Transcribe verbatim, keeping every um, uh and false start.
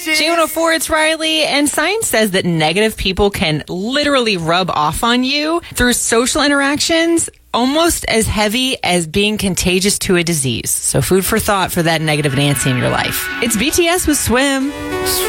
J one oh four, it's Riley, and science says that negative people can literally rub off on you through social interactions almost as heavy as being contagious to a disease. So food for thought for that negative Nancy in your life. It's B T S with Swim.